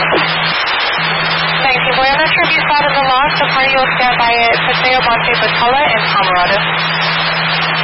Thank you. Well, I'm not sure if you saw it in the log, so party will stand by it. Paseo, Monte, Batola, and Pomerado.